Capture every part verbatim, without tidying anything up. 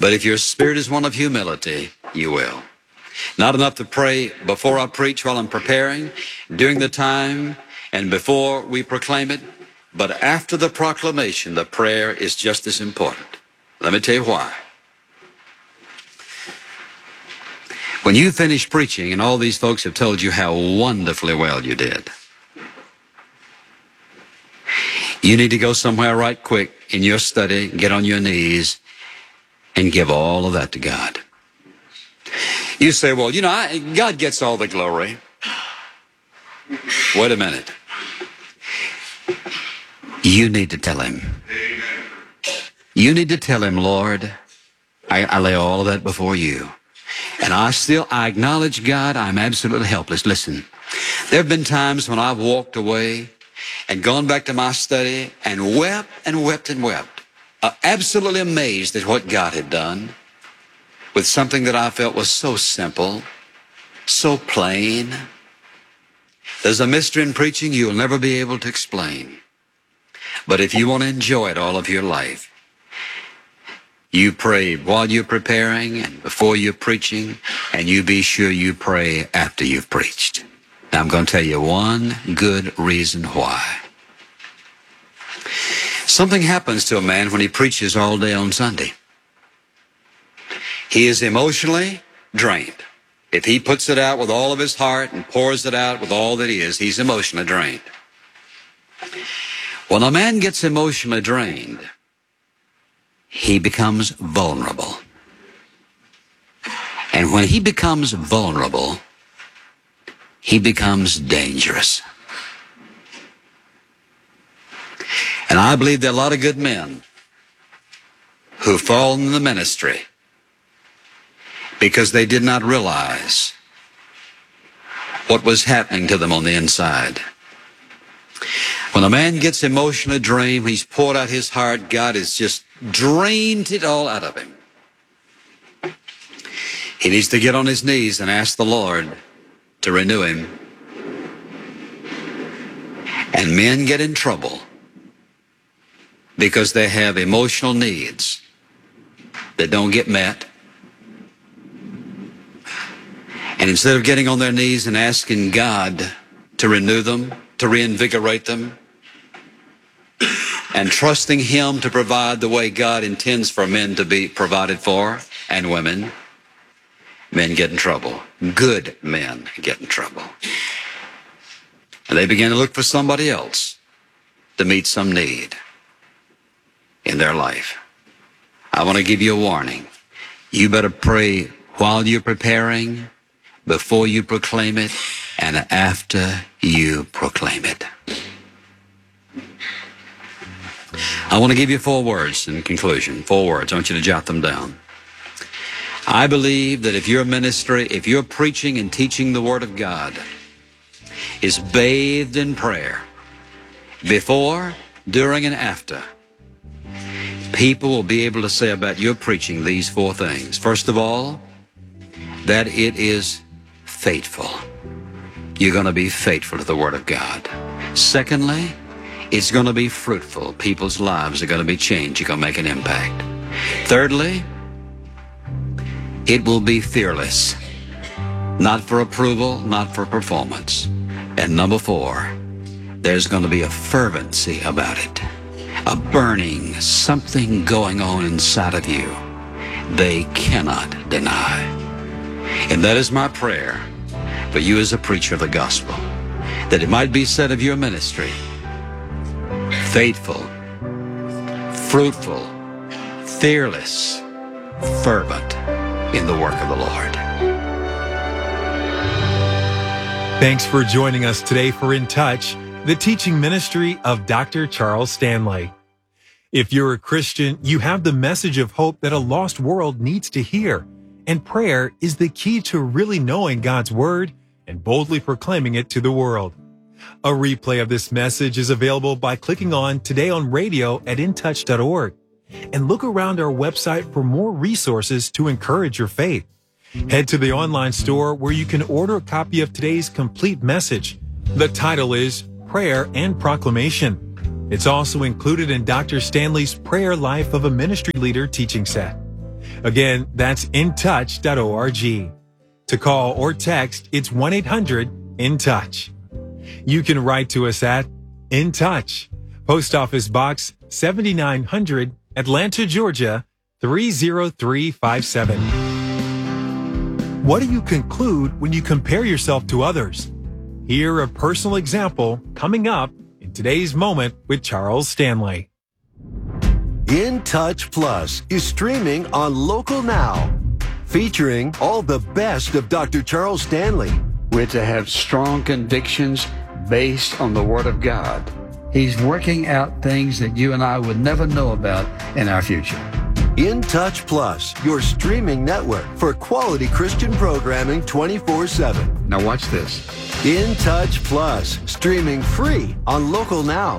But if your spirit is one of humility, you will. Not enough to pray before I preach while I'm preparing, during the time, and before we proclaim it, but after the proclamation, the prayer is just as important. Let me tell you why. When you finish preaching, and all these folks have told you how wonderfully well you did, you need to go somewhere right quick in your study, get on your knees, and give all of that to God. You say, well, you know, I, God gets all the glory. Wait a minute. You need to tell him. You need to tell him, Lord, I, I lay all of that before you. And I still, I acknowledge, God, I'm absolutely helpless. Listen, there have been times when I've walked away and gone back to my study and wept and wept and wept, uh, absolutely amazed at what God had done with something that I felt was so simple, so plain. There's a mystery in preaching you'll never be able to explain. But if you want to enjoy it all of your life, you pray while you're preparing and before you're preaching, and you be sure you pray after you've preached. Now, I'm going to tell you one good reason why. Something happens to a man when he preaches all day on Sunday. He is emotionally drained. If he puts it out with all of his heart and pours it out with all that he is, he's emotionally drained. When a man gets emotionally drained, he becomes vulnerable. And when he becomes vulnerable, he becomes dangerous. And I believe there are a lot of good men who fall in the ministry because they did not realize what was happening to them on the inside. When a man gets emotionally drained, he's poured out his heart, God has just drained it all out of him. He needs to get on his knees and ask the Lord to renew him. And men get in trouble because they have emotional needs that don't get met. And instead of getting on their knees and asking God to renew them, to reinvigorate them, and trusting him to provide the way God intends for men to be provided for, and women, men get in trouble. Good men get in trouble. And they begin to look for somebody else to meet some need in their life. I want to give you a warning. You better pray while you're preparing, before you proclaim it, and after you proclaim it. I want to give you four words in conclusion. Four words. I want you to jot them down. I believe that if your ministry, if your preaching and teaching the Word of God is bathed in prayer, before, during, and after, people will be able to say about your preaching these four things. First of all, that it is faithful. You're going to be faithful to the Word of God. Secondly, it's going to be fruitful. People's lives are going to be changed. You're going to make an impact. Thirdly, it will be fearless. Not for approval, not for performance. And number four, there's going to be a fervency about it. A burning, something going on inside of you they cannot deny. And that is my prayer for you as a preacher of the gospel, that it might be said of your ministry, faithful, fruitful, fearless, fervent in the work of the Lord. Thanks for joining us today for In Touch, the teaching ministry of Doctor Charles Stanley. If you're a Christian, you have the message of hope that a lost world needs to hear, and prayer is the key to really knowing God's Word and boldly proclaiming it to the world. A replay of this message is available by clicking on Today on Radio at in touch dot org, and look around our website for more resources to encourage your faith. Head to the online store where you can order a copy of today's complete message. The title is Prayer and Proclamation. It's also included in Doctor Stanley's Prayer Life of a Ministry Leader teaching set. Again, that's in touch dot org. To call or text, it's one eight hundred in touch. You can write to us at In Touch, Post Office Box seventy-nine hundred, Atlanta, Georgia, three zero three five seven. What do you conclude when you compare yourself to others? Hear a personal example coming up in today's Moment with Charles Stanley. In Touch Plus is streaming on Local Now, featuring all the best of Doctor Charles Stanley. We're to have strong convictions based on the Word of God. He's working out things that you and I would never know about in our future. In Touch Plus, your streaming network for quality Christian programming twenty-four seven. Now watch this. In Touch Plus, streaming free on Local Now.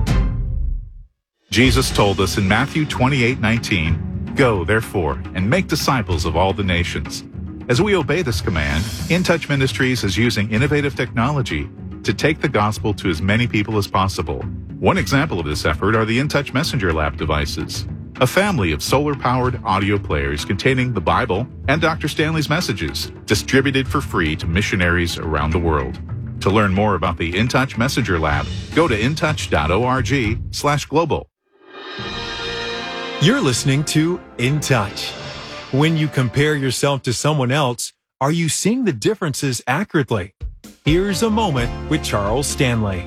Jesus told us in Matthew twenty-eight nineteen, "Go, therefore, and make disciples of all the nations." As we obey this command, In Touch Ministries is using innovative technology to take the gospel to as many people as possible. One example of this effort are the In Touch Messenger Lab devices, a family of solar-powered audio players containing the Bible and Doctor Stanley's messages, distributed for free to missionaries around the world. To learn more about the In Touch Messenger Lab, go to in touch dot org slash global. You're listening to In Touch. When you compare yourself to someone else, are you seeing the differences accurately? Here's a Moment with Charles Stanley.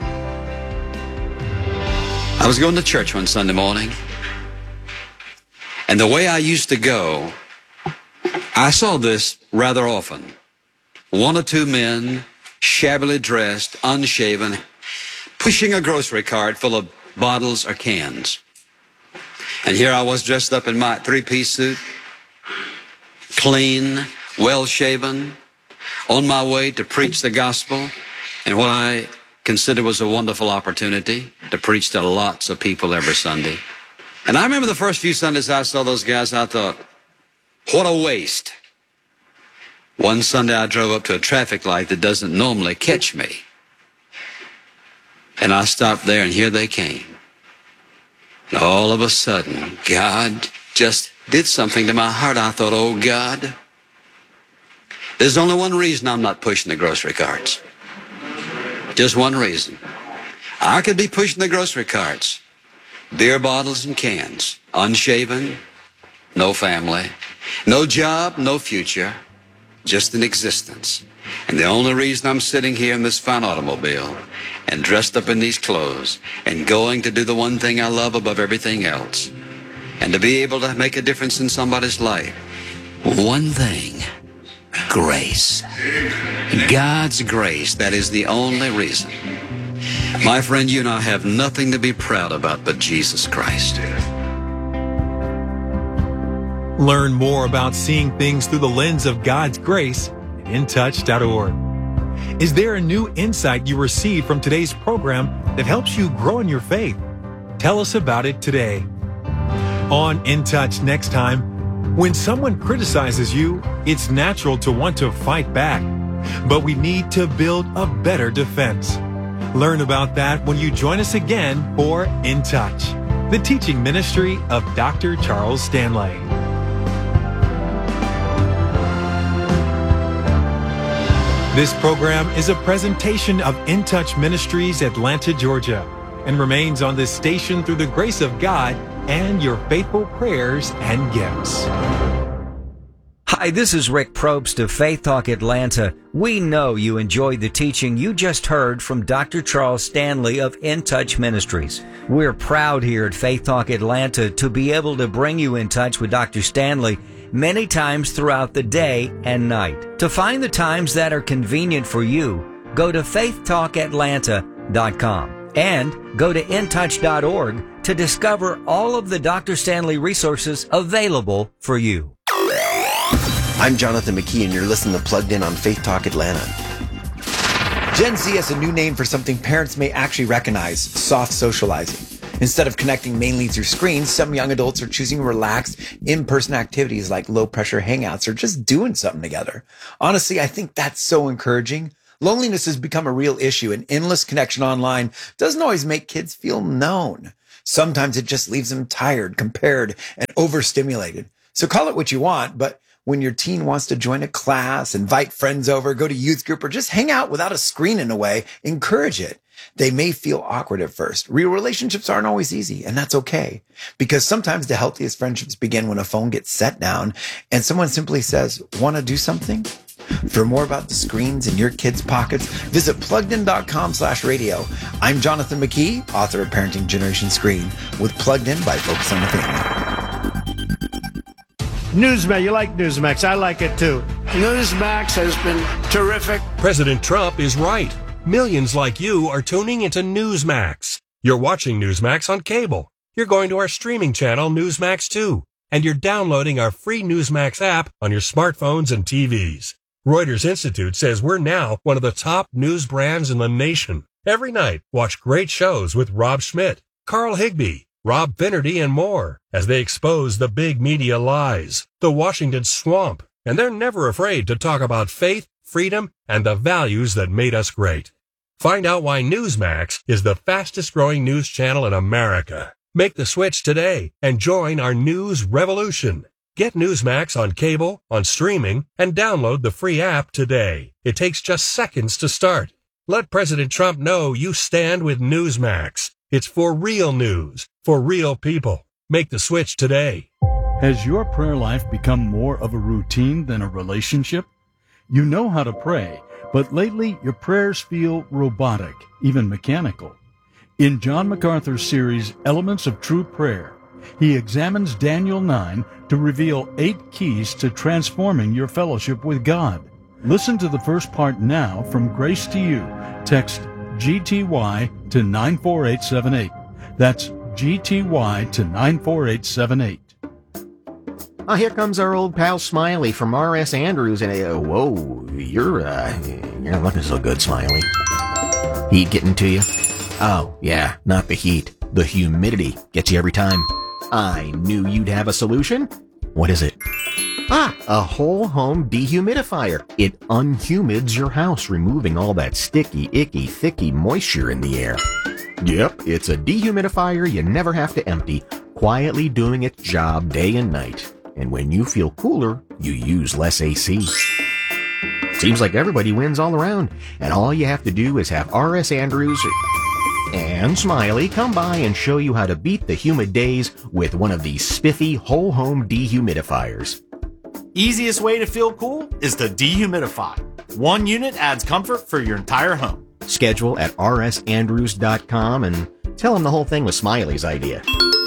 I was going to church one Sunday morning, and the way I used to go, I saw this rather often. One or two men, shabbily dressed, unshaven, pushing a grocery cart full of bottles or cans. And here I was dressed up in my three-piece suit, clean, well-shaven, on my way to preach the gospel, and what I considered was a wonderful opportunity to preach to lots of people every Sunday. And I remember the first few Sundays I saw those guys, I thought, what a waste. One Sunday I drove up to a traffic light that doesn't normally catch me. And I stopped there, and here they came. And all of a sudden, God just did something to my heart. I thought, oh, God, there's only one reason I'm not pushing the grocery carts. Just one reason. I could be pushing the grocery carts, beer bottles and cans, unshaven, no family, no job, no future, just an existence. And the only reason I'm sitting here in this fine automobile and dressed up in these clothes and going to do the one thing I love above everything else, and to be able to make a difference in somebody's life. One thing, grace. God's grace, that is the only reason. My friend, you and I have nothing to be proud about but Jesus Christ. Learn more about seeing things through the lens of God's grace at in touch dot org. Is there a new insight you received from today's program that helps you grow in your faith? Tell us about it today. On In Touch next time, when someone criticizes you, it's natural to want to fight back, but we need to build a better defense. Learn about that when you join us again for In Touch, the teaching ministry of Doctor Charles Stanley. This program is a presentation of In Touch Ministries, Atlanta, Georgia, and remains on this station through the grace of God and your faithful prayers and gifts. Hi, this is Rick Probst of Faith Talk Atlanta. We know you enjoyed the teaching you just heard from Doctor Charles Stanley of In Touch Ministries. We're proud here at Faith Talk Atlanta to be able to bring you in touch with Doctor Stanley many times throughout the day and night. To find the times that are convenient for you, go to faith talk atlanta dot com and go to in touch dot org to discover all of the Doctor Stanley resources available for you. I'm Jonathan McKee, and you're listening to Plugged In on Faith Talk Atlanta. Gen Z has a new name for something parents may actually recognize: soft socializing. Instead of connecting mainly through screens, some young adults are choosing relaxed, in-person activities like low-pressure hangouts or just doing something together. Honestly, I think that's so encouraging. Loneliness has become a real issue, and endless connection online doesn't always make kids feel known. Sometimes it just leaves them tired, compared, and overstimulated. So call it what you want, but when your teen wants to join a class, invite friends over, go to youth group, or just hang out without a screen in a way, encourage it. They may feel awkward at first. Real relationships aren't always easy, and that's okay. Because sometimes the healthiest friendships begin when a phone gets set down and someone simply says, want to do something? For more about the screens in your kids' pockets, visit pluggedin.com slash radio. I'm Jonathan McKee, author of Parenting Generation Screen, with Plugged In by Focus on the Family. Newsmax, you like Newsmax. I like it too. Newsmax has been terrific. President Trump is right. Millions like you are tuning into Newsmax. You're watching Newsmax on cable. You're going to our streaming channel, Newsmax two. And you're downloading our free Newsmax app on your smartphones and T Vs. Reuters Institute says we're now one of the top news brands in the nation. Every night, watch great shows with Rob Schmidt, Carl Higbie, Rob Finnerty, and more as they expose the big media lies, the Washington swamp, and they're never afraid to talk about faith, freedom, and the values that made us great. Find out why Newsmax is the fastest growing news channel in America. Make the switch today and join our news revolution. Get Newsmax on cable, on streaming, and download the free app today. It takes just seconds to start. Let President Trump know you stand with Newsmax. It's for real news, for real people. Make the switch today. Has your prayer life become more of a routine than a relationship? You know how to pray, but lately your prayers feel robotic, even mechanical. In John MacArthur's series, Elements of True Prayer, he examines Daniel nine to reveal eight keys to transforming your fellowship with God. Listen to the first part now from Grace to You. Text G T Y to nine four eight seven eight. That's G T Y to nine four eight seven eight. Oh, here comes our old pal Smiley from R S Andrews, and uh, whoa, you're uh, you're not looking so good, Smiley. Heat getting to you? Oh, yeah, not the heat. The humidity gets you every time. I knew you'd have a solution. What is it? Ah, a whole home dehumidifier. It unhumids your house, removing all that sticky, icky, thicky moisture in the air. Yep, it's a dehumidifier you never have to empty, quietly doing its job day and night. And when you feel cooler, you use less A C. Seems like everybody wins all around, and all you have to do is have R S Andrews and Smiley come by and show you how to beat the humid days with one of these spiffy whole home dehumidifiers. Easiest way to feel cool is to dehumidify. One unit adds comfort for your entire home. Schedule at r s andrews dot com and tell them the whole thing was Smiley's idea.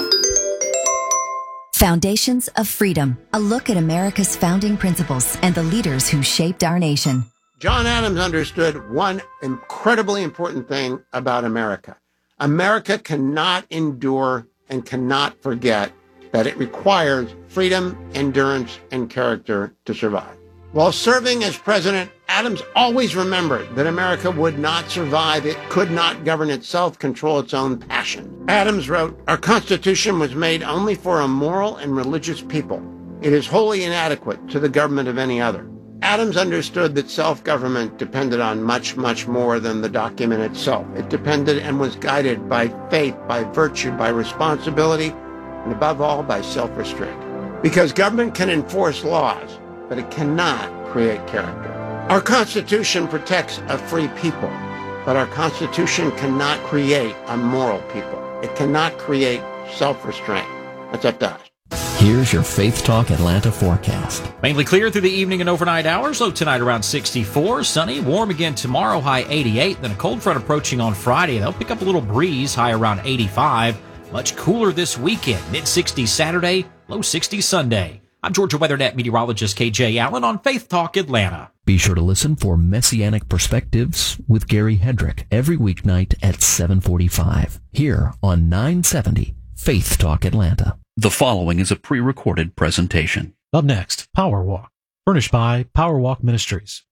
Foundations of Freedom, a look at America's founding principles and the leaders who shaped our nation. John Adams understood one incredibly important thing about America. America cannot endure and cannot forget that it requires freedom, endurance, and character to survive. While serving as president, Adams always remembered that America would not survive. It could not govern itself, control its own passion. Adams wrote, "Our Constitution was made only for a moral and religious people. It is wholly inadequate to the government of any other." Adams understood that self-government depended on much, much more than the document itself. It depended and was guided by faith, by virtue, by responsibility, and above all, by self-restraint. Because government can enforce laws, but it cannot create character. Our Constitution protects a free people, but our Constitution cannot create a moral people. It cannot create self-restraint. That's up to us. Here's your Faith Talk Atlanta forecast. Mainly clear through the evening and overnight hours. Low tonight around sixty-four. Sunny, warm again tomorrow, high eighty-eight. Then a cold front approaching on Friday. They'll pick up a little breeze, high around eighty-five. Much cooler this weekend. mid sixties Saturday, low sixties Sunday. I'm Georgia WeatherNet meteorologist K J Allen on Faith Talk Atlanta. Be sure to listen for Messianic Perspectives with Gary Hedrick every weeknight at seven forty-five here on nine seventy Faith Talk Atlanta. The following is a pre-recorded presentation. Up next, Power Walk, furnished by Power Walk Ministries.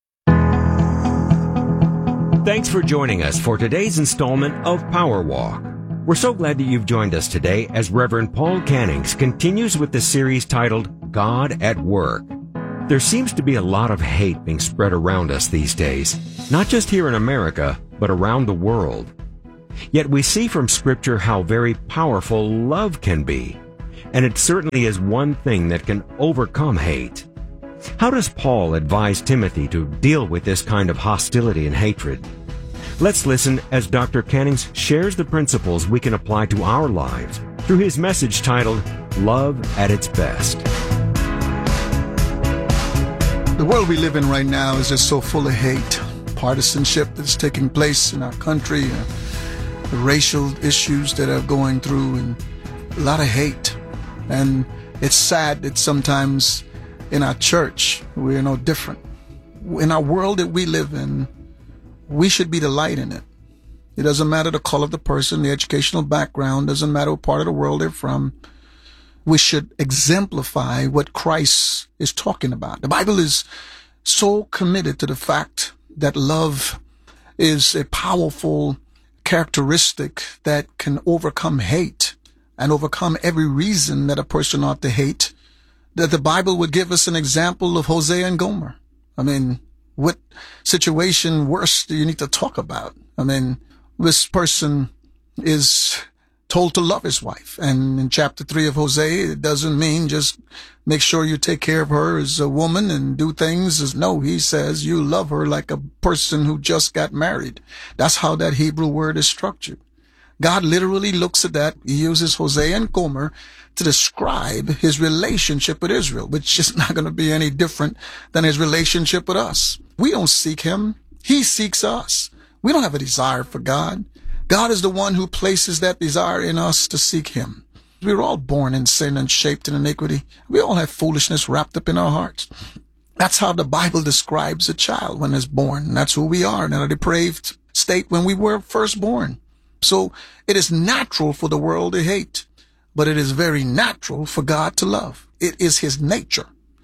Thanks for joining us for today's installment of Power Walk. We're so glad that you've joined us today as Reverend Paul Cannings continues with the series titled God at Work. There seems to be a lot of hate being spread around us these days, not just here in America, but around the world. Yet we see from Scripture how very powerful love can be. and it certainly is one thing that can overcome hate. How does Paul advise Timothy to deal with this kind of hostility and hatred? Let's listen as Doctor Cannings shares the principles we can apply to our lives through his message titled, Love at Its Best. The world we live in right now is just so full of hate, partisanship that's taking place in our country, uh, the racial issues that are going through, and a lot of hate. And it's sad that sometimes in our church, we're no different. In our world that we live in, we should be the light in it. It doesn't matter the color of the person, the educational background, doesn't matter what part of the world they're from. We should exemplify what Christ is talking about. The Bible is so committed to the fact that love is a powerful characteristic that can overcome hate and overcome every reason that a person ought to hate, that the Bible would give us an example of Hosea and Gomer. I mean, what situation worse do you need to talk about? I mean, this person is told to love his wife. And in chapter three of Hosea, it doesn't mean just make sure you take care of her as a woman and do things as, no, he says you love her like a person who just got married. That's how that Hebrew word is structured. God literally looks at that. He uses Hosea and Gomer to describe his relationship with Israel, which is not going to be any different than his relationship with us. We don't seek him. He seeks us. We don't have a desire for God. God is the one who places that desire in us to seek him. We're all born in sin and shaped in iniquity. We all have foolishness wrapped up in our hearts. That's how the Bible describes a child when it's born. That's who we are in a depraved state when we were first born. So it is natural for the world to hate, but it is very natural for God to love. It is his nature.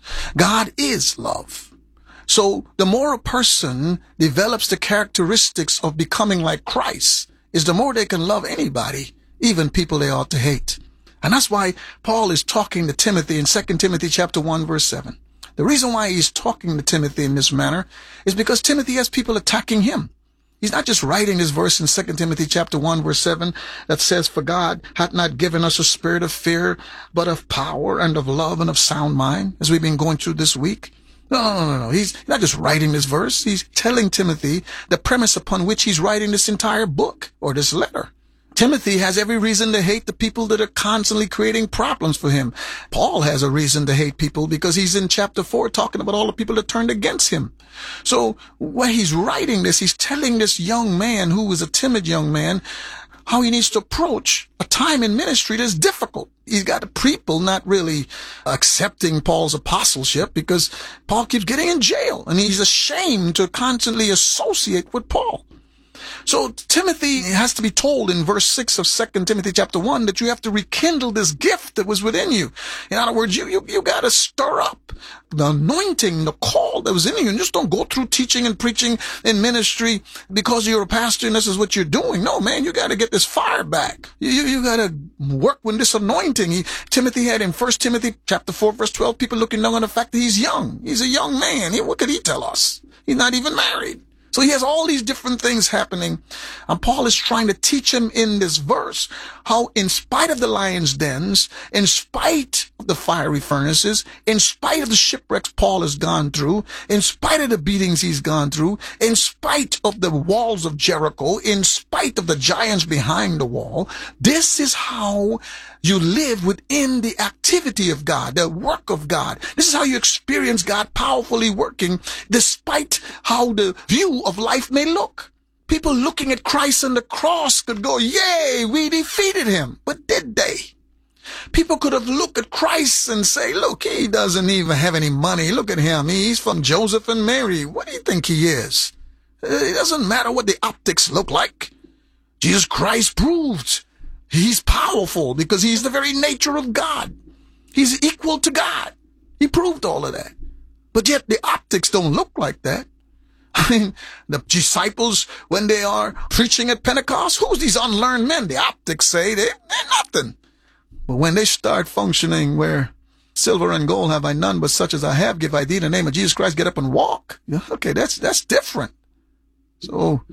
God is love. So the more a person develops the characteristics of becoming like Christ, is the more they can love anybody, even people they ought to hate. And that's why Paul is talking to Timothy in Second Timothy chapter one, verse seven. The reason why he's talking to Timothy in this manner is because Timothy has people attacking him. He's not just writing this verse in Second Timothy chapter one, verse seven, that says, for God hath not given us a spirit of fear, but of power and of love and of sound mind, as we've been going through this week. No, no, no, no. He's not just writing this verse. He's telling Timothy the premise upon which he's writing this entire book or this letter. Timothy has every reason to hate the people that are constantly creating problems for him. Paul has a reason to hate people because he's in chapter four talking about all the people that turned against him. So when he's writing this, he's telling this young man who was a timid young man how he needs to approach a time in ministry that's difficult. He's got people not really accepting Paul's apostleship because Paul keeps getting in jail and he's ashamed to constantly associate with Paul. So Timothy has to be told in verse six of Second Timothy chapter one that you have to rekindle this gift that was within you. In other words, you, you, you got to stir up the anointing, the call that was in you. And just don't go through teaching and preaching in ministry because you're a pastor and this is what you're doing. No, man, you got to get this fire back. You, you, you got to work with this anointing. He, Timothy had in First Timothy chapter four, verse twelve, people looking down on the fact that he's young. He's a young man. He, what could he tell us? He's not even married. So he has all these different things happening. And Paul is trying to teach him in this verse how in spite of the lion's dens, in spite of the fiery furnaces, in spite of the shipwrecks Paul has gone through, in spite of the beatings he's gone through, in spite of the walls of Jericho, in spite of the giants behind the wall, this is how you live within the activity of God, the work of God. This is how you experience God powerfully working despite how the view of life may look. People looking at Christ on the cross could go, yay, we defeated him. But did they? People could have looked at Christ and say, look, he doesn't even have any money. Look at him. He's from Joseph and Mary. What do you think he is? It doesn't matter what the optics look like. Jesus Christ proved he's powerful because he's the very nature of God. He's equal to God. He proved all of that. But yet the optics don't look like that. I mean, the disciples, when they are preaching at Pentecost, who's these unlearned men? The optics say they, they're nothing. But when they start functioning where silver and gold have I none, but such as I have, give I thee in the name of Jesus Christ, get up and walk. Yeah, okay, that's, that's different. So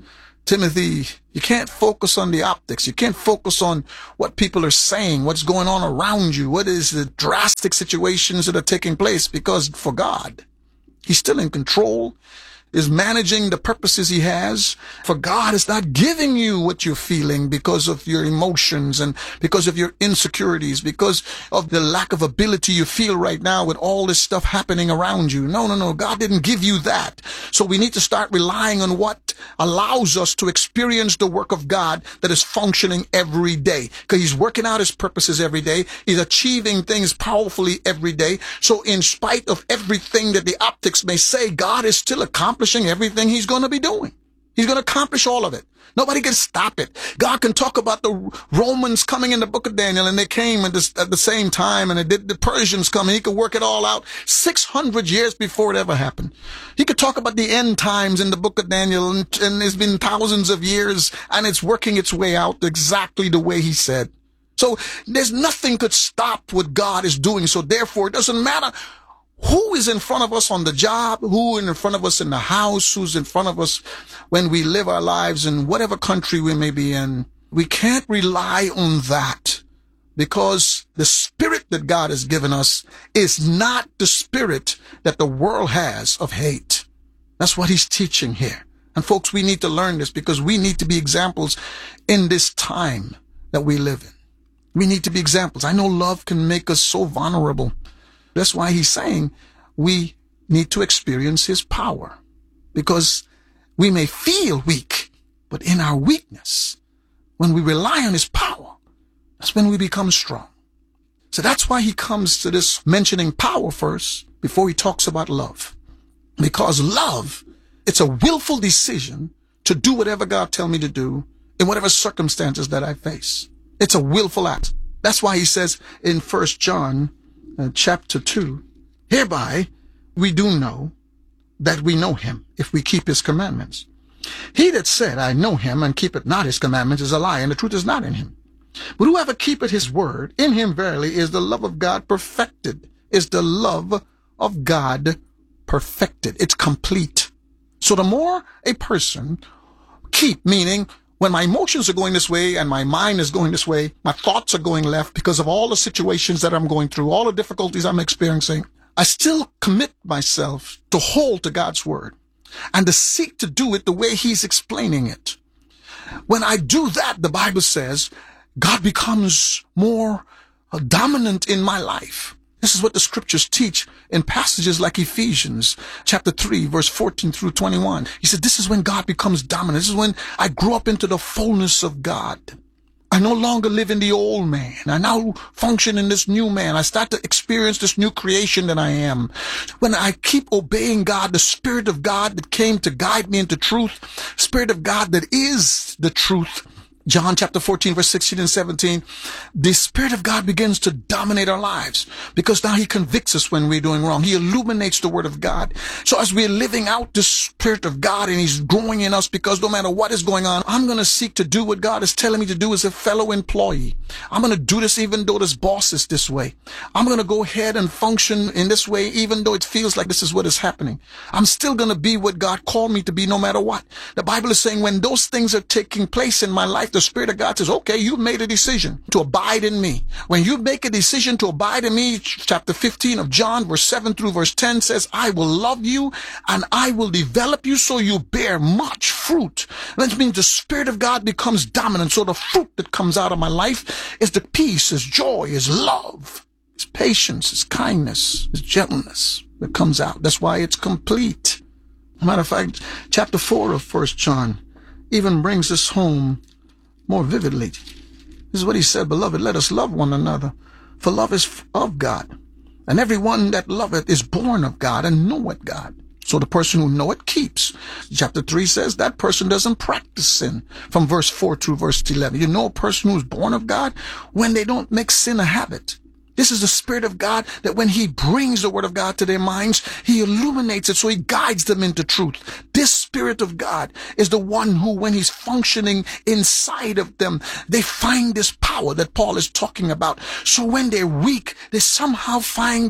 Timothy, you can't focus on the optics. You can't focus on what people are saying, what's going on around you, what is the drastic situations that are taking place, because for God, He's still in control, is managing the purposes He has. For God is not giving you what you're feeling because of your emotions and because of your insecurities, because of the lack of ability you feel right now with all this stuff happening around you. No, no, no. God didn't give you that. So we need to start relying on what allows us to experience the work of God that is functioning every day, because He's working out His purposes every day. He's achieving things powerfully every day. So in spite of everything that the optics may say, God is still accomplishing everything He's going to be doing. He's going to accomplish all of it. Nobody can stop it. God can talk about the Romans coming in the book of Daniel, and they came at, this, at the same time, and it did, the Persians come, and He could work it all out six hundred years before it ever happened. He could talk about the end times in the book of Daniel, and, and it's been thousands of years, and it's working its way out exactly the way He said. So there's nothing could stop what God is doing. So therefore, it doesn't matter who is in front of us on the job, who is in front of us in the house, who's in front of us when we live our lives in whatever country we may be in. We can't rely on that, because the spirit that God has given us is not the spirit that the world has of hate. That's what He's teaching here. And folks, we need to learn this, because we need to be examples in this time that we live in. We need to be examples. I know love can make us so vulnerable. That's why He's saying we need to experience His power, because we may feel weak, but in our weakness, when we rely on His power, that's when we become strong. So that's why He comes to this mentioning power first before He talks about love. Because love, it's a willful decision to do whatever God tells me to do in whatever circumstances that I face. It's a willful act. That's why He says in First John Uh, chapter two, hereby we do know that we know Him, if we keep His commandments. He that said, I know Him, and keepeth not His commandments, is a liar, and the truth is not in him. But whoever keepeth His word, in him verily is the love of God perfected. Is the love of God perfected. It's complete. So the more a person keep, meaning when my emotions are going this way and my mind is going this way, my thoughts are going left because of all the situations that I'm going through, all the difficulties I'm experiencing, I still commit myself to hold to God's word and to seek to do it the way He's explaining it. When I do that, the Bible says, God becomes more uh, dominant in my life. This is what the scriptures teach in passages like Ephesians chapter three, verse fourteen through twenty-one. He said, this is when God becomes dominant. This is when I grow up into the fullness of God. I no longer live in the old man. I now function in this new man. I start to experience this new creation that I am. When I keep obeying God, the Spirit of God that came to guide me into truth, Spirit of God that is the truth, John chapter fourteen, verse sixteen and seventeen, the Spirit of God begins to dominate our lives, because now He convicts us when we're doing wrong. He illuminates the Word of God. So as we're living out the Spirit of God, and He's growing in us, because no matter what is going on, I'm going to seek to do what God is telling me to do as a fellow employee. I'm going to do this even though this boss is this way. I'm going to go ahead and function in this way even though it feels like this is what is happening. I'm still going to be what God called me to be no matter what. The Bible is saying when those things are taking place in my life, the Spirit of God says, okay, you've made a decision to abide in me. When you make a decision to abide in me, chapter fifteen of John, verse seven through verse ten says, I will love you and I will develop you so you bear much fruit. That means the Spirit of God becomes dominant. So the fruit that comes out of my life is the peace, is joy, is love, is patience, is kindness, is gentleness that comes out. That's why it's complete. As a matter of fact, chapter four of First John even brings this home more vividly. This is what he said, beloved, let us love one another, for love is of God. And everyone that loveth is born of God and knoweth God. So the person who knoweth keeps. Chapter three says that person doesn't practice sin. From verse four through verse eleven. You know a person who's born of God when they don't make sin a habit. This is the Spirit of God that when He brings the Word of God to their minds, He illuminates it so He guides them into truth. This Spirit of God is the one who, when He's functioning inside of them, they find this power that Paul is talking about. So when they're weak, they somehow find the ability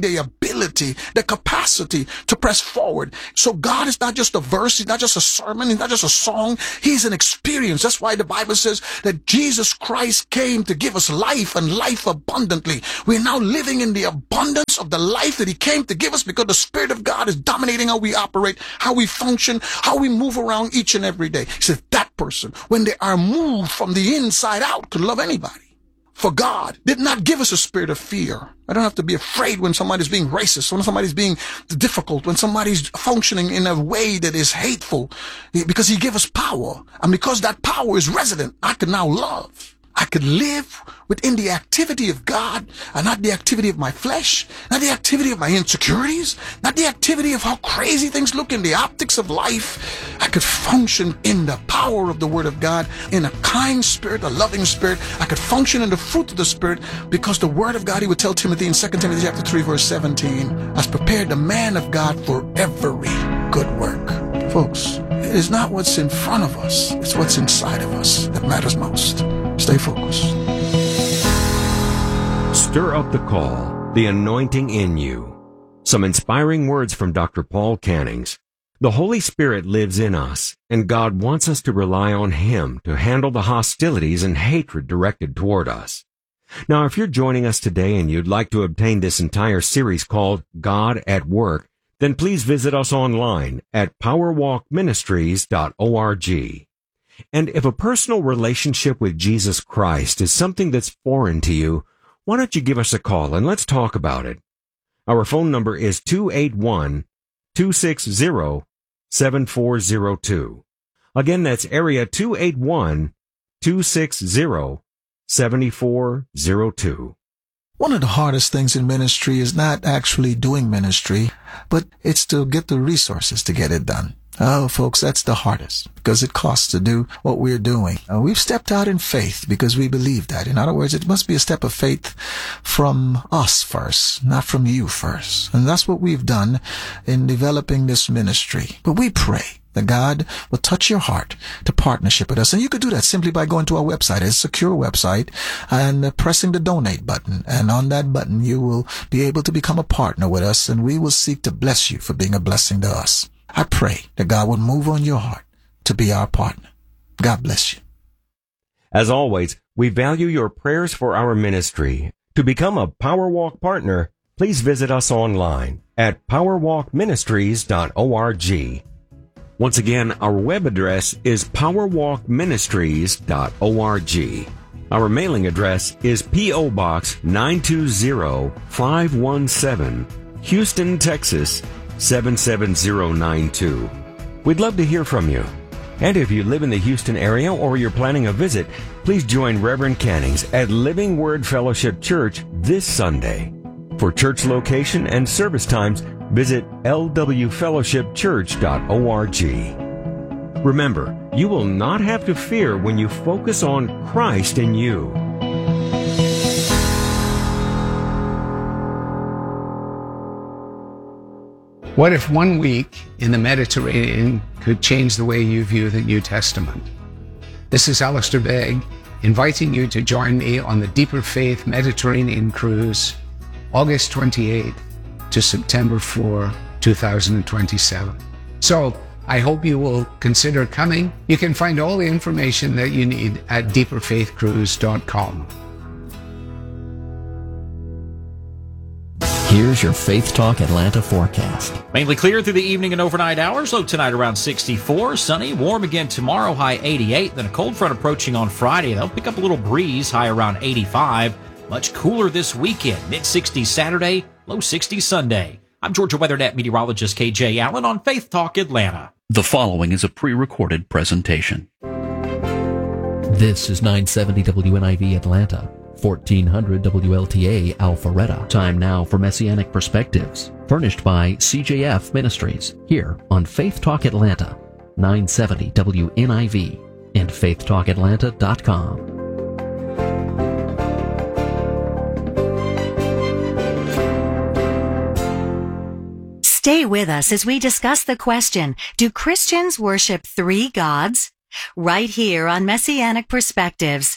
ability, the capacity to press forward. So God is not just a verse, He's not just a sermon, He's not just a song, He's an experience. That's why the Bible says that Jesus Christ came to give us life and life abundantly. We're now living in the abundance of the life that He came to give us because the Spirit of God is dominating how we operate, how we function, how we move around each and every day. He says that person, when they are moved from the inside out, could love anybody. For God did not give us a spirit of fear. I don't have to be afraid when somebody's being racist, when somebody's being difficult, when somebody's functioning in a way that is hateful, because He gave us power. And because that power is resident, I can now love. I could live within the activity of God and not the activity of my flesh, not the activity of my insecurities, not the activity of how crazy things look in the optics of life. I could function in the power of the Word of God, in a kind spirit, a loving spirit. I could function in the fruit of the Spirit because the Word of God, He would tell Timothy in Second Timothy chapter three, verse seventeen, has prepared the man of God for every good work. Folks, it is not what's in front of us, it's what's inside of us that matters most. Stay focused. Stir up the call, the anointing in you. Some inspiring words from Doctor Paul Cannings. The Holy Spirit lives in us, and God wants us to rely on Him to handle the hostilities and hatred directed toward us. Now, if you're joining us today and you'd like to obtain this entire series called God at Work, then please visit us online at power walk ministries dot org. And if a personal relationship with Jesus Christ is something that's foreign to you, why don't you give us a call and let's talk about it. Our phone number is two eight one, two six zero, seven four zero two. Again, that's area two eight one, two six zero, seven four zero two. One of the hardest things in ministry is not actually doing ministry, but it's to get the resources to get it done. Oh, folks, that's the hardest because it costs to do what we're doing. Uh, we've stepped out in faith because we believe that. In other words, it must be a step of faith from us first, not from you first. And that's what we've done in developing this ministry. But we pray that God will touch your heart to partnership with us. And you could do that simply by going to our website. It's a secure website and uh, pressing the donate button. And on that button, you will be able to become a partner with us, and we will seek to bless you for being a blessing to us. I pray that God would move on your heart to be our partner. God bless you. As always, we value your prayers for our ministry. To become a Powerwalk partner, please visit us online at power walk ministries dot org. Once again, our web address is power walk ministries dot org. Our mailing address is P O Box nine two zero, five one seven, Houston, Texas seven seven zero nine two. We'd love to hear from you. And if you live in the Houston area or you're planning a visit, please join Reverend Cannings at Living Word Fellowship Church this Sunday. For church location and service times, visit l w fellowship church dot org. Remember, you will not have to fear when you focus on Christ in you. What if one week in the Mediterranean could change the way you view the New Testament? This is Alistair Begg, inviting you to join me on the Deeper Faith Mediterranean Cruise, August twenty-eighth to September fourth, two thousand twenty-seven. So, I hope you will consider coming. You can find all the information that you need at deeper faith cruise dot com. Here's your Faith Talk Atlanta forecast. Mainly clear through the evening and overnight hours. Low tonight around sixty-four. Sunny, warm again tomorrow, high eighty-eight. Then a cold front approaching on Friday. They'll pick up a little breeze, high around eighty-five. Much cooler this weekend. mid sixties Saturday, low sixties Sunday. I'm Georgia WeatherNet meteorologist K J Allen on Faith Talk Atlanta. The following is a pre-recorded presentation. This is nine seventy W N I V Atlanta. fourteen hundred W L T A Alpharetta. Time now for Messianic Perspectives, furnished by C J F Ministries, here on Faith Talk Atlanta, nine seventy W N I V, and faith talk atlanta dot com. Stay with us as we discuss the question, do Christians worship three gods? Right here on Messianic Perspectives.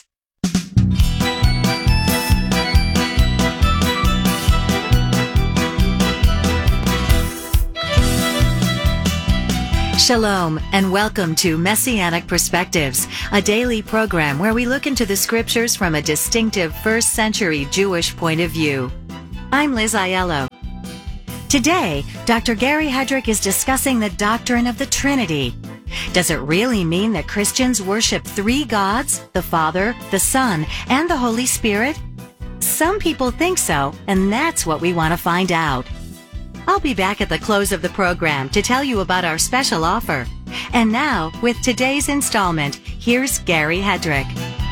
Shalom, and welcome to Messianic Perspectives, a daily program where we look into the scriptures from a distinctive first century Jewish point of view. I'm Liz Aiello. Today, Doctor Gary Hedrick is discussing the doctrine of the Trinity. Does it really mean that Christians worship three gods, the Father, the Son, and the Holy Spirit? Some people think so, and that's what we want to find out. I'll be back at the close of the program to tell you about our special offer. And now, with today's installment, here's Gary Hedrick.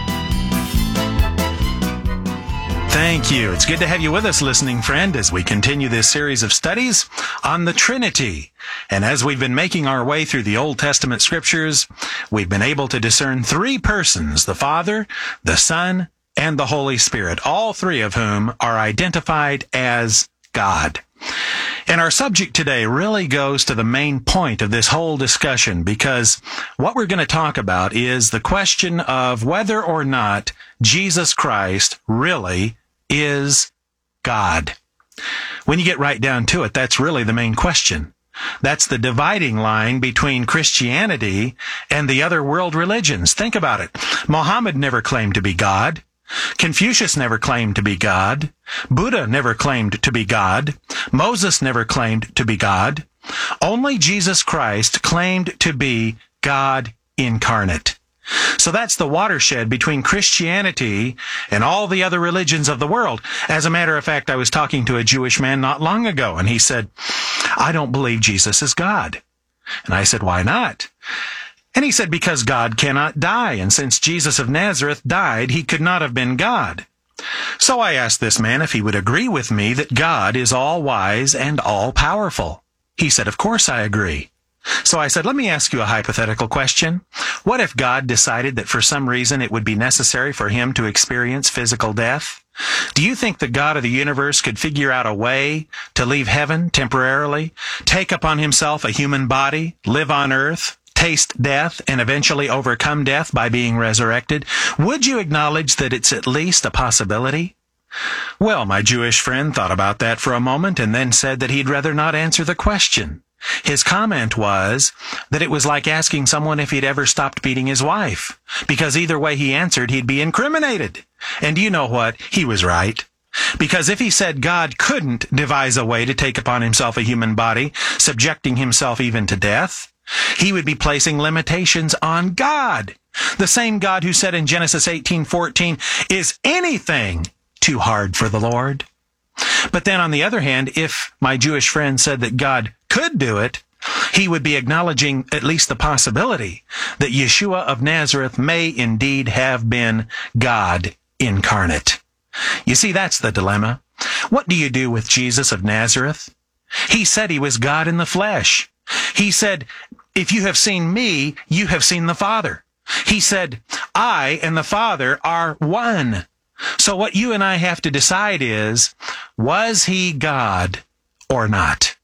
Thank you. It's good to have you with us, listening friend, as we continue this series of studies on the Trinity. And as we've been making our way through the Old Testament scriptures, we've been able to discern three persons, the Father, the Son, and the Holy Spirit, all three of whom are identified as God. And our subject today really goes to the main point of this whole discussion, because what we're going to talk about is the question of whether or not Jesus Christ really is God. When you get right down to it, that's really the main question. That's the dividing line between Christianity and the other world religions. Think about it. Muhammad never claimed to be God. Confucius never claimed to be God. Buddha never claimed to be God. Moses never claimed to be God. Only Jesus Christ claimed to be God incarnate. So that's the watershed between Christianity and all the other religions of the world. As a matter of fact, I was talking to a Jewish man not long ago, and he said, I don't believe Jesus is God. And I said, why not? And he said, because God cannot die, and since Jesus of Nazareth died, he could not have been God. So I asked this man if he would agree with me that God is all-wise and all-powerful. He said, of course I agree. So I said, let me ask you a hypothetical question. What if God decided that for some reason it would be necessary for him to experience physical death? Do you think the God of the universe could figure out a way to leave heaven temporarily, take upon himself a human body, live on earth, taste death, and eventually overcome death by being resurrected? Would you acknowledge that it's at least a possibility? Well, my Jewish friend thought about that for a moment and then said that he'd rather not answer the question. His comment was that it was like asking someone if he'd ever stopped beating his wife, because either way he answered, he'd be incriminated. And you know what? He was right. Because if he said God couldn't devise a way to take upon himself a human body, subjecting himself even to death, he would be placing limitations on God. The same God who said in Genesis eighteen fourteen, is anything too hard for the Lord? But then on the other hand, if my Jewish friend said that God could do it, he would be acknowledging at least the possibility that Yeshua of Nazareth may indeed have been God incarnate. You see, that's the dilemma. What do you do with Jesus of Nazareth? He said he was God in the flesh. He said, if you have seen me, you have seen the Father. He said, I and the Father are one. So what you and I have to decide is, was he God or not?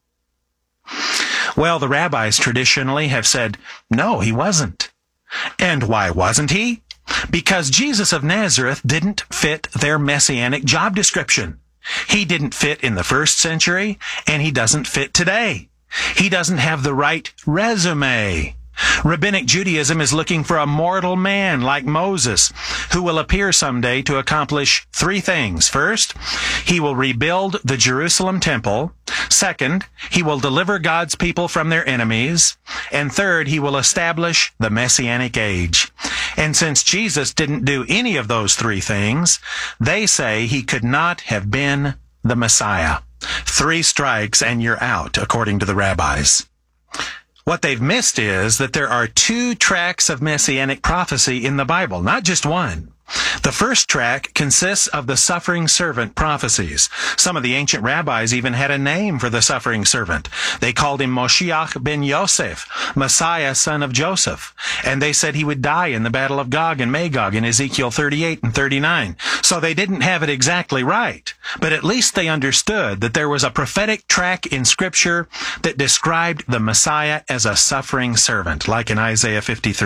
Well, the rabbis traditionally have said, no, he wasn't. And why wasn't he? Because Jesus of Nazareth didn't fit their messianic job description. He didn't fit in the first century, and he doesn't fit today. He doesn't have the right resume. Rabbinic Judaism is looking for a mortal man like Moses, who will appear someday to accomplish three things. First, he will rebuild the Jerusalem temple. Second, he will deliver God's people from their enemies. And third, he will establish the Messianic age. And since Jesus didn't do any of those three things, they say he could not have been the Messiah. Three strikes and you're out, according to the rabbis. What they've missed is that there are two tracks of messianic prophecy in the Bible, not just one. The first track consists of the suffering servant prophecies. Some of the ancient rabbis even had a name for the suffering servant. They called him Moshiach ben Yosef, Messiah, son of Joseph. And they said he would die in the battle of Gog and Magog in Ezekiel thirty-eight and thirty-nine. So they didn't have it exactly right. But at least they understood that there was a prophetic track in Scripture that described the Messiah as a suffering servant, like in Isaiah fifty-three.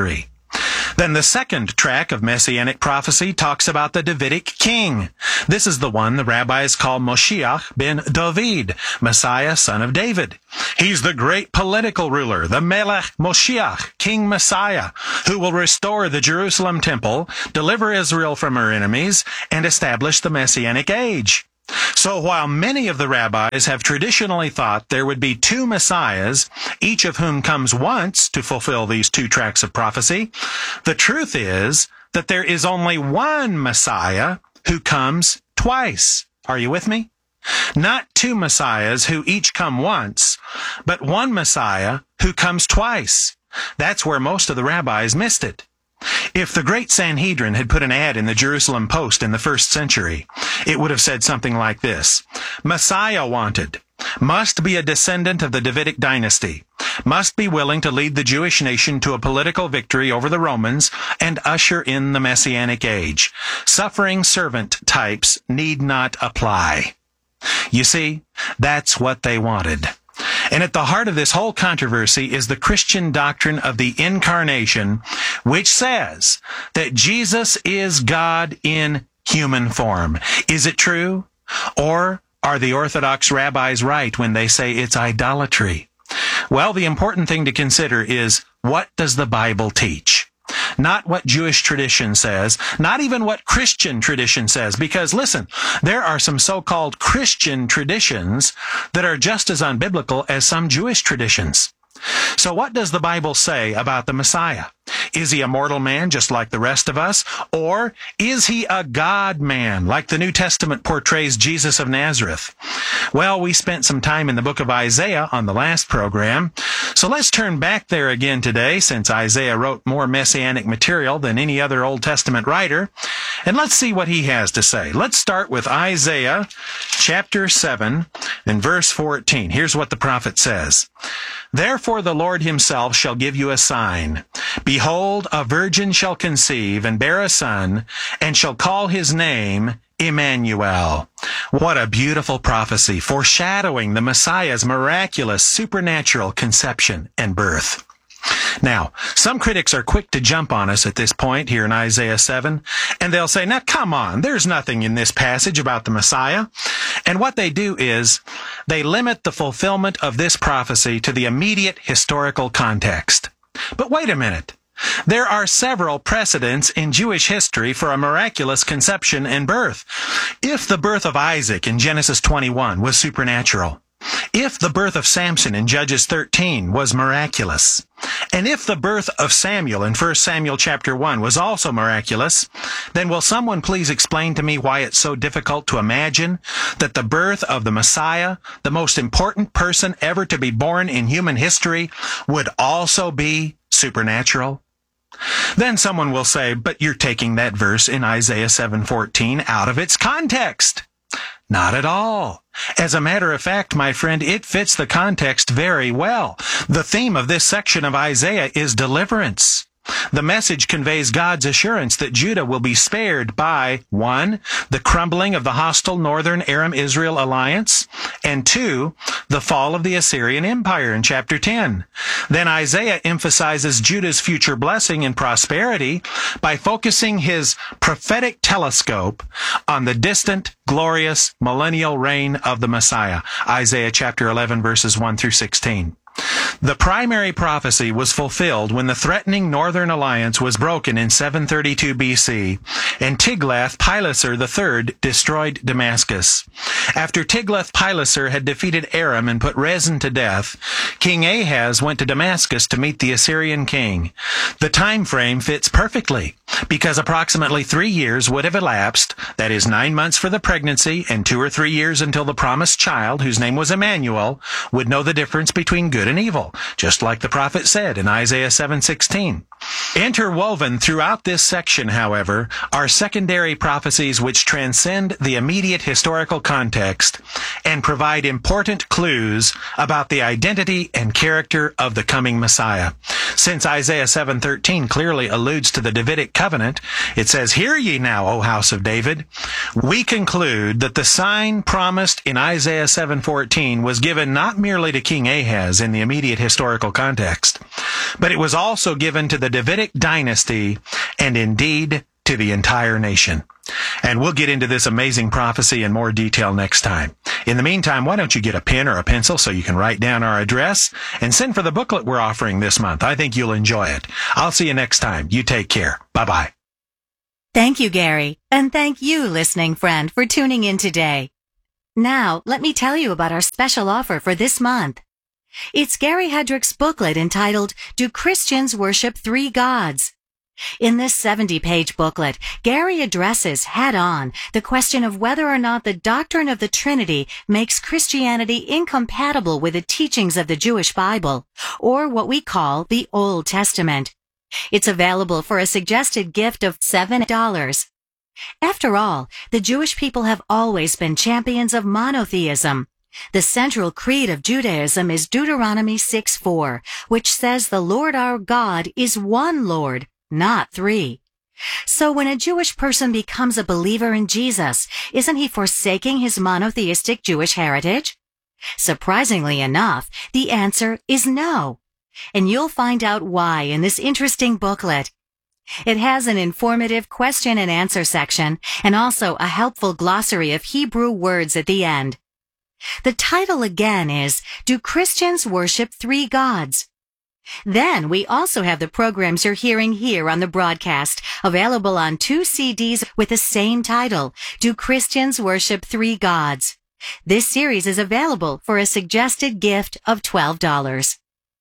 Then the second track of Messianic prophecy talks about the Davidic king. This is the one the rabbis call Moshiach ben David, Messiah, son of David. He's the great political ruler, the Melech Moshiach, King Messiah, who will restore the Jerusalem temple, deliver Israel from her enemies, and establish the Messianic age. So while many of the rabbis have traditionally thought there would be two messiahs, each of whom comes once to fulfill these two tracks of prophecy, the truth is that there is only one Messiah who comes twice. Are you with me? Not two messiahs who each come once, but one Messiah who comes twice. That's where most of the rabbis missed it. If the great Sanhedrin had put an ad in the Jerusalem Post in the first century, it would have said something like this: Messiah wanted, must be a descendant of the Davidic dynasty, must be willing to lead the Jewish nation to a political victory over the Romans and usher in the Messianic age. Suffering servant types need not apply. You see, that's what they wanted. And at the heart of this whole controversy is the Christian doctrine of the incarnation, which says that Jesus is God in human form. Is it true? Or are the Orthodox rabbis right when they say it's idolatry? Well, the important thing to consider is, what does the Bible teach? Not what Jewish tradition says, not even what Christian tradition says, because listen, there are some so-called Christian traditions that are just as unbiblical as some Jewish traditions. So what does the Bible say about the Messiah? Is he a mortal man just like the rest of us? Or is he a God-man like the New Testament portrays Jesus of Nazareth? Well, we spent some time in the book of Isaiah on the last program, so let's turn back there again today, since Isaiah wrote more messianic material than any other Old Testament writer, and let's see what he has to say. Let's start with Isaiah chapter seven and verse fourteen. Here's what the prophet says: Therefore the Lord himself shall give you a sign. Behold, a virgin shall conceive and bear a son, and shall call his name Emmanuel. What a beautiful prophecy, foreshadowing the Messiah's miraculous supernatural conception and birth. Now, some critics are quick to jump on us at this point here in Isaiah seven, and they'll say, now come on, there's nothing in this passage about the Messiah. And what they do is, they limit the fulfillment of this prophecy to the immediate historical context. But wait a minute. There are several precedents in Jewish history for a miraculous conception and birth. If the birth of Isaac in Genesis twenty-one was supernatural, if the birth of Samson in Judges thirteen was miraculous, and if the birth of Samuel in First Samuel chapter one was also miraculous, then will someone please explain to me why it's so difficult to imagine that the birth of the Messiah, the most important person ever to be born in human history, would also be supernatural? Then someone will say, but you're taking that verse in Isaiah seven fourteen out of its context. Not at all. As a matter of fact, my friend, it fits the context very well. The theme of this section of Isaiah is deliverance. The message conveys God's assurance that Judah will be spared by, one, the crumbling of the hostile northern Aram-Israel alliance, and two, the fall of the Assyrian Empire in chapter ten. Then Isaiah emphasizes Judah's future blessing and prosperity by focusing his prophetic telescope on the distant, glorious, millennial reign of the Messiah. Isaiah chapter eleven, verses one through sixteen. The primary prophecy was fulfilled when the threatening northern alliance was broken in seven thirty-two B C, and Tiglath-Pileser the third destroyed Damascus. After Tiglath-Pileser had defeated Aram and put Rezin to death, King Ahaz went to Damascus to meet the Assyrian king. The time frame fits perfectly, because approximately three years would have elapsed, that is nine months for the pregnancy and two or three years until the promised child, whose name was Emmanuel, would know the difference between good and evil, just like the prophet said in Isaiah seven sixteen. Interwoven throughout this section, however, are secondary prophecies which transcend the immediate historical context and provide important clues about the identity and character of the coming Messiah. Since Isaiah seven thirteen clearly alludes to the Davidic covenant, it says, "Hear ye now, O house of David." We conclude that the sign promised in Isaiah seven fourteen was given not merely to King Ahaz in the the immediate historical context. But it was also given to the Davidic dynasty and indeed to the entire nation. And we'll get into this amazing prophecy in more detail next time. In the meantime, why don't you get a pen or a pencil so you can write down our address and send for the booklet we're offering this month. I think you'll enjoy it. I'll see you next time. You take care. Bye-bye. Thank you, Gary. And thank you, listening friend, for tuning in today. Now, let me tell you about our special offer for this month. It's Gary Hedrick's booklet entitled, Do Christians Worship Three Gods? In this seventy-page booklet, Gary addresses head-on the question of whether or not the doctrine of the Trinity makes Christianity incompatible with the teachings of the Jewish Bible, or what we call the Old Testament. It's available for a suggested gift of seven dollars. After all, the Jewish people have always been champions of monotheism. The central creed of Judaism is Deuteronomy six four, which says the Lord our God is one Lord, not three. So when a Jewish person becomes a believer in Jesus, isn't he forsaking his monotheistic Jewish heritage? Surprisingly enough, the answer is no. And you'll find out why in this interesting booklet. It has an informative question and answer section and also a helpful glossary of Hebrew words at the end. The title again is, Do Christians Worship Three Gods? Then we also have the programs you're hearing here on the broadcast, available on two C Ds with the same title, Do Christians Worship Three Gods? This series is available for a suggested gift of twelve dollars.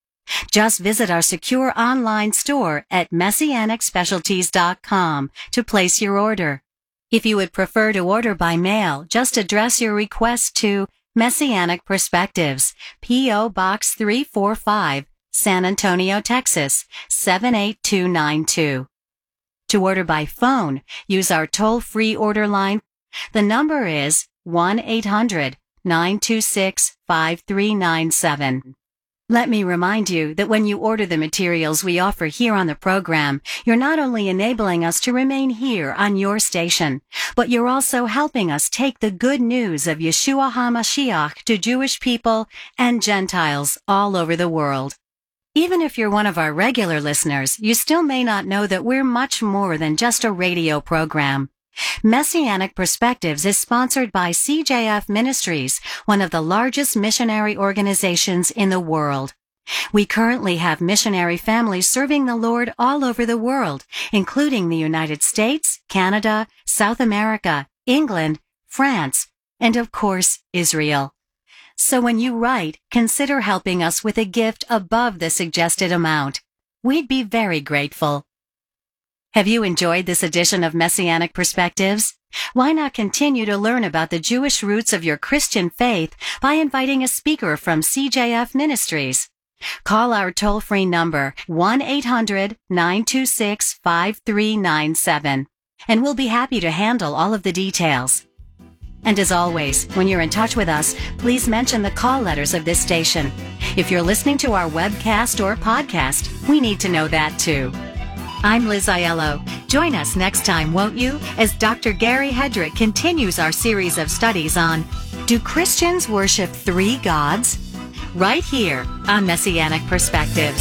Just visit our secure online store at messianic specialties dot com to place your order. If you would prefer to order by mail, just address your request to Messianic Perspectives, P O Box three forty-five, San Antonio, Texas, seven eight two nine two. To order by phone, use our toll-free order line. The number is one eight hundred nine two six five three nine seven. Let me remind you that when you order the materials we offer here on the program, you're not only enabling us to remain here on your station, but you're also helping us take the good news of Yeshua HaMashiach to Jewish people and Gentiles all over the world. Even if you're one of our regular listeners, you still may not know that we're much more than just a radio program. Messianic Perspectives is sponsored by C J F Ministries, one of the largest missionary organizations in the world. We currently have missionary families serving the Lord all over the world, including the United States, Canada, South America, England, France, and of course, Israel. So when you write, consider helping us with a gift above the suggested amount. We'd be very grateful. Have you enjoyed this edition of Messianic Perspectives? Why not continue to learn about the Jewish roots of your Christian faith by inviting a speaker from C J F Ministries? Call our toll-free number one eight hundred nine two six five three nine seven, and we'll be happy to handle all of the details. And as always, when you're in touch with us, please mention the call letters of this station. If you're listening to our webcast or podcast, we need to know that too. I'm Liz Aiello. Join us next time, won't you, as Doctor Gary Hedrick continues our series of studies on Do Christians Worship Three Gods? Right here on Messianic Perspectives.